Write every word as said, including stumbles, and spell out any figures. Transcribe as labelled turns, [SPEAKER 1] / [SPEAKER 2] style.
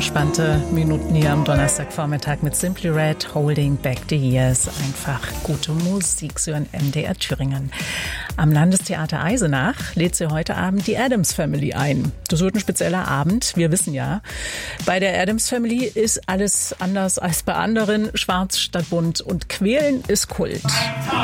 [SPEAKER 1] Spannende Minuten hier am Donnerstagvormittag mit Simply Red, Holding Back the Years. Einfach gute Musik, so in M D R Thüringen. Am Landestheater Eisenach lädt sie heute Abend die Addams Family ein. Das wird ein spezieller Abend, wir wissen ja. Bei der Addams Family ist alles anders als bei anderen. Schwarz statt bunt und Quälen ist Kult.